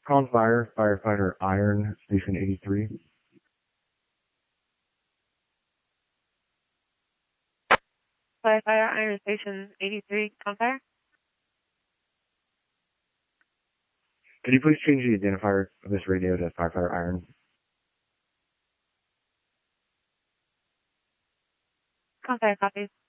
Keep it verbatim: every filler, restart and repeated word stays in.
Calling fire, firefighter Iron, station eighty-three. Firefighter Iron, station eighty-three, on fire. Can you please change the identifier of this radio to firefighter Iron? On fire, copy.